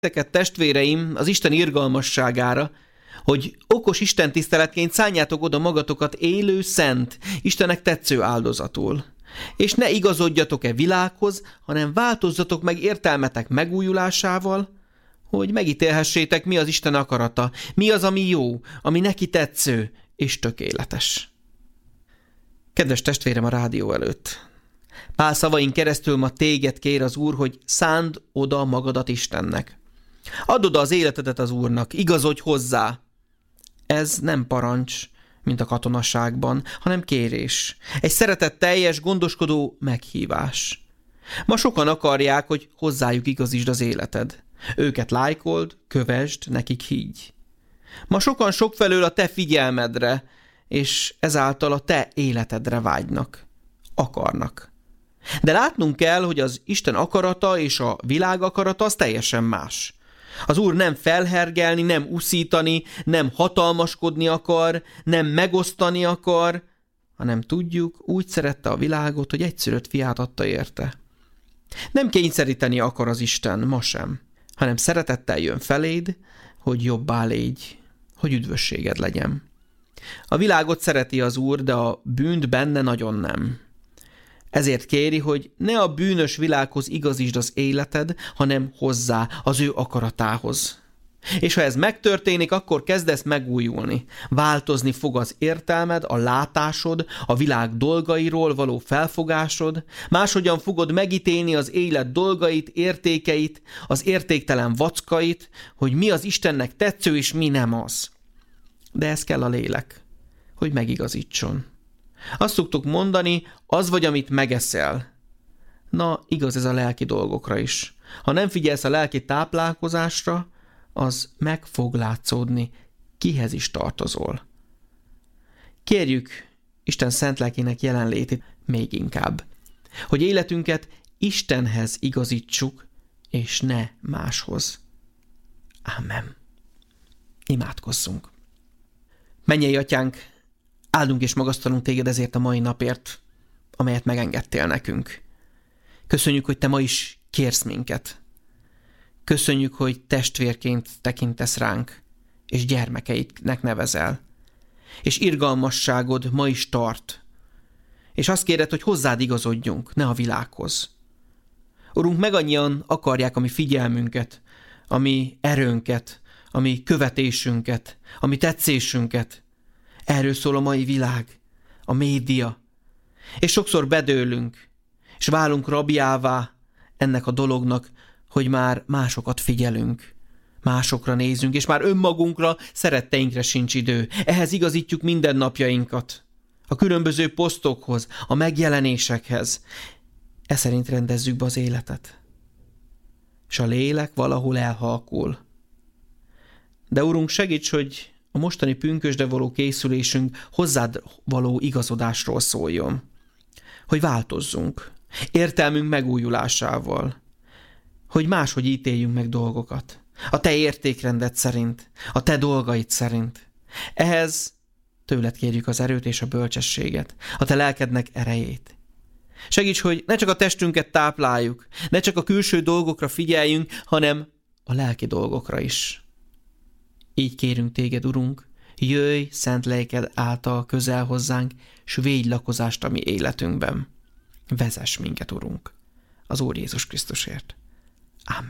Teket, testvéreim, az Isten irgalmasságára, hogy okos Isten tiszteletként szánjátok oda magatokat élő, szent, Istennek tetsző áldozatul. És ne igazodjatok-e világhoz, hanem változzatok meg értelmetek megújulásával, hogy megítélhessétek, mi az Isten akarata, mi az, ami jó, ami neki tetsző és tökéletes. Kedves testvérem a rádió előtt! Pál szavain keresztül ma téged kér az Úr, hogy szánd oda magadat Istennek. Add oda az életedet az Úrnak, igazodj hozzá. Ez nem parancs, mint a katonasságban, hanem kérés. Egy szeretetteljes, gondoskodó meghívás. Ma sokan akarják, hogy hozzájuk igazítsd az életed. Őket lájkold, kövesd, nekik higgy. Ma sokan sokfelől a te figyelmedre, és ezáltal a te életedre vágynak. Akarnak. De látnunk kell, hogy az Isten akarata és a világ akarata az teljesen más. Az Úr nem felhergelni, nem uszítani, nem hatalmaskodni akar, nem megosztani akar, hanem tudjuk, úgy szerette a világot, hogy egyszülött fiát adta érte. Nem kényszeríteni akar az Isten, ma sem, hanem szeretettel jön feléd, hogy jobbá légy, hogy üdvösséged legyen. A világot szereti az Úr, de a bűnt benne nagyon nem. Ezért kéri, hogy ne a bűnös világhoz igazítsd az életed, hanem hozzá, az ő akaratához. És ha ez megtörténik, akkor kezdesz megújulni. Változni fog az értelmed, a látásod, a világ dolgairól való felfogásod, máshogyan fogod megítélni az élet dolgait, értékeit, az értéktelen vackait, hogy mi az Istennek tetsző és mi nem az. De ez kell a lélek, hogy megigazítson. Azt szoktuk mondani, az vagy, amit megeszel. Na, igaz ez a lelki dolgokra is. Ha nem figyelsz a lelki táplálkozásra, az meg fog látszódni, kihez is tartozol. Kérjük Isten szent lelkének jelenlétét még inkább, hogy életünket Istenhez igazítsuk, és ne máshoz. Ámen. Imádkozzunk. Mennyei Atyánk, áldunk és magasztalunk téged ezért a mai napért, amelyet megengedtél nekünk. Köszönjük, hogy te ma is kérsz minket. Köszönjük, hogy testvérként tekintesz ránk, és gyermekeidnek nevezel. És irgalmasságod ma is tart. És azt kéred, hogy hozzád igazodjunk, ne a világhoz. Urunk, meg annyian akarják a mi figyelmünket, a mi erőnket, a mi követésünket, a mi tetszésünket. Erről szól a mai világ, a média. És sokszor bedőlünk, és válunk rabjává ennek a dolognak, hogy már másokat figyelünk, másokra nézünk, és már önmagunkra, szeretteinkre sincs idő. Ehhez igazítjuk mindennapjainkat, a különböző posztokhoz, a megjelenésekhez. E szerint rendezzük be az életet. És a lélek valahol elhalkul. De Urunk, segíts, hogy a mostani pünkösdre való készülésünk hozzád való igazodásról szóljon. Hogy változzunk, értelmünk megújulásával, hogy máshogy ítéljünk meg dolgokat, a te értékrendet szerint, a te dolgaid szerint. Ehhez tőled kérjük az erőt és a bölcsességet, a te lelkednek erejét. Segíts, hogy ne csak a testünket tápláljuk, ne csak a külső dolgokra figyeljünk, hanem a lelki dolgokra is. Így kérünk téged, Urunk, jöjj szent lelked által közel hozzánk, s védj lakozást a mi életünkben. Vezess minket, Urunk, az Úr Jézus Krisztusért.